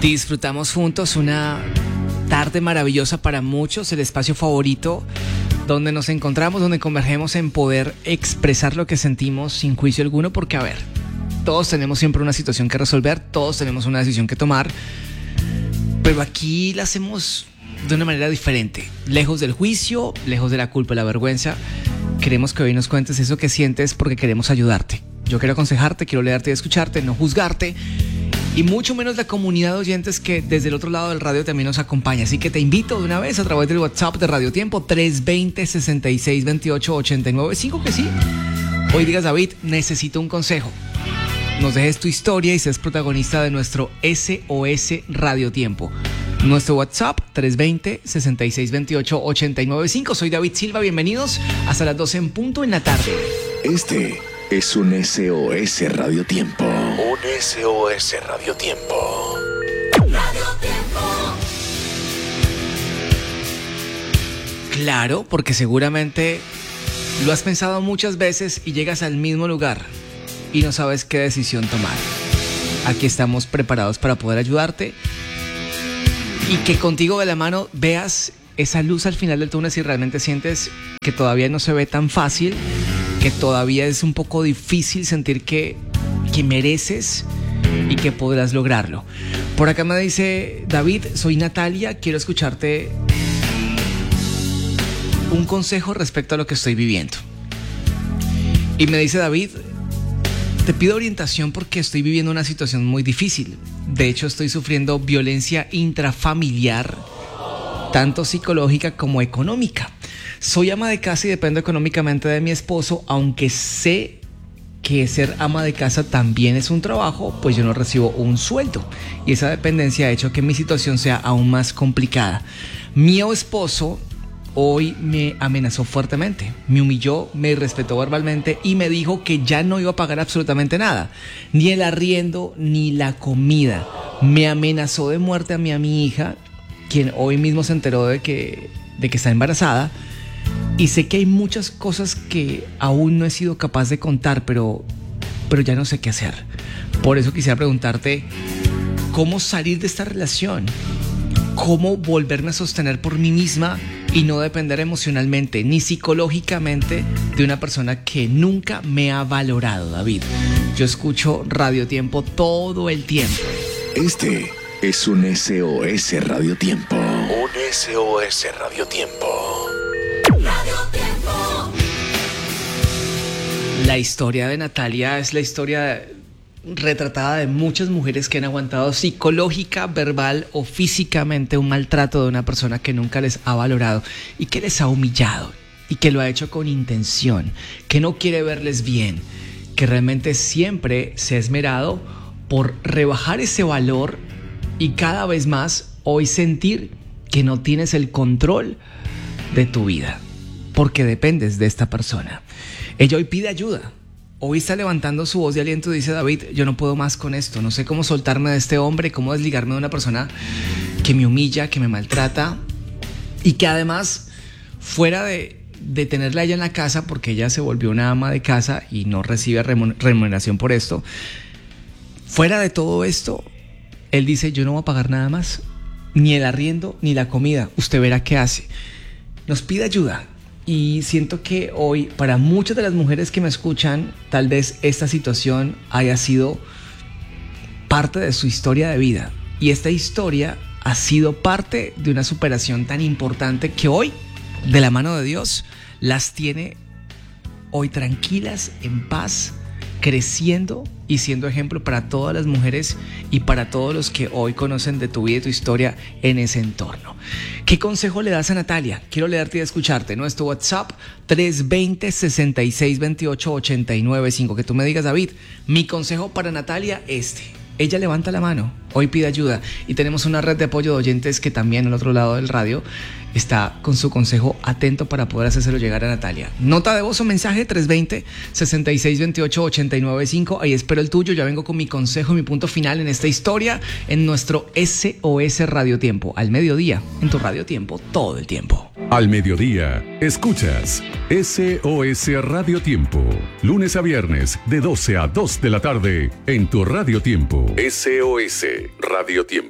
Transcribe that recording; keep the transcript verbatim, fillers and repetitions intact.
Disfrutamos juntos una tarde maravillosa para muchos, el espacio favorito donde nos encontramos, donde convergemos en poder expresar lo que sentimos sin juicio alguno, porque a ver, todos tenemos siempre una situación que resolver, todos tenemos una decisión que tomar, pero aquí la hacemos de una manera diferente, lejos del juicio, lejos de la culpa y la vergüenza. Queremos que hoy nos cuentes eso que sientes porque queremos ayudarte. Yo quiero aconsejarte, quiero leerte y escucharte, no juzgarte, y mucho menos la comunidad de oyentes que desde el otro lado del radio también nos acompaña. Así que te invito de una vez a través del WhatsApp de Radio Tiempo tres veinte, sesenta y seis veintiocho, ochenta y nueve cinco, que sí, hoy digas: David, necesito un consejo. Nos dejes tu historia y seas protagonista de nuestro S O S Radio Tiempo. Nuestro WhatsApp tres veinte, sesenta y seis veintiocho, ochenta y nueve cinco. Soy David Silva, bienvenidos hasta las doce en punto en la tarde. Este es un S O S Radio Tiempo. Un S O S Radio Tiempo. Radio Tiempo. Claro, porque seguramente lo has pensado muchas veces y llegas al mismo lugar y no sabes qué decisión tomar. Aquí estamos preparados para poder ayudarte y que contigo de la mano veas esa luz al final del túnel si realmente sientes que todavía no se ve tan fácil, que todavía es un poco difícil sentir que, que mereces y que podrás lograrlo. Por acá me dice David: soy Natalia, quiero escucharte un consejo respecto a lo que estoy viviendo. Y me dice David: te pido orientación porque estoy viviendo una situación muy difícil. De hecho, estoy sufriendo violencia intrafamiliar, tanto psicológica como económica. Soy ama de casa y dependo económicamente de mi esposo, aunque sé que ser ama de casa también es un trabajo, pues yo no recibo un sueldo. Y esa dependencia ha hecho que mi situación sea aún más complicada. Mi esposo hoy me amenazó fuertemente, me humilló, me irrespetó verbalmente y me dijo que ya no iba a pagar absolutamente nada, ni el arriendo ni la comida. Me amenazó de muerte a mí, a mi hija, quien hoy mismo se enteró de que, de que está embarazada. Y sé que hay muchas cosas que aún no he sido capaz de contar, pero, pero ya no sé qué hacer. Por eso quisiera preguntarte: ¿cómo salir de esta relación? ¿Cómo volverme a sostener por mí misma y no depender emocionalmente ni psicológicamente de una persona que nunca me ha valorado, David? Yo escucho Radio Tiempo todo el tiempo. Este es un S O S Radio Tiempo. Un S O S Radio Tiempo. Radio Tiempo. La historia de Natalia es la historia retratada de muchas mujeres que han aguantado psicológica, verbal o físicamente un maltrato de una persona que nunca les ha valorado y que les ha humillado y que lo ha hecho con intención, que no quiere verles bien, que realmente siempre se ha esmerado por rebajar ese valor y cada vez más hoy sentir que no tienes el control de tu vida porque dependes de esta persona. Ella hoy pide ayuda. Hoy está levantando su voz de aliento y dice: David, yo no puedo más con esto, no sé cómo soltarme de este hombre, cómo desligarme de una persona que me humilla, que me maltrata y que además, fuera de, de tenerla a ella en la casa, porque ella se volvió una ama de casa y no recibe remuneración por esto, fuera de todo esto, él dice: yo no voy a pagar nada más, ni el arriendo ni la comida, usted verá qué hace. Nos pide ayuda. Y siento que hoy, para muchas de las mujeres que me escuchan, tal vez esta situación haya sido parte de su historia de vida. Y esta historia ha sido parte de una superación tan importante que hoy, de la mano de Dios, las tiene hoy tranquilas, en paz, creciendo y siendo ejemplo para todas las mujeres y para todos los que hoy conocen de tu vida y tu historia en ese entorno. ¿Qué consejo le das a Natalia? Quiero leerte y escucharte. Nuestro WhatsApp tres veinte, sesenta y seis veintiocho, ochenta y nueve cinco. Que tú me digas: David, mi consejo para Natalia este. Ella levanta la mano, hoy pide ayuda y tenemos una red de apoyo de oyentes que también al otro lado del radio está con su consejo atento para poder hacérselo llegar a Natalia. Nota de voz o mensaje tres veinte, sesenta y seis veintiocho, ochenta y nueve cinco. Ahí espero el tuyo. Ya vengo con mi consejo y mi punto final en esta historia en nuestro S O S Radio Tiempo. Al mediodía, en tu Radio Tiempo, todo el tiempo. Al mediodía, escuchas S O S Radio Tiempo. Lunes a viernes, de doce a dos de la tarde, en tu Radio Tiempo. S O S Radio Tiempo.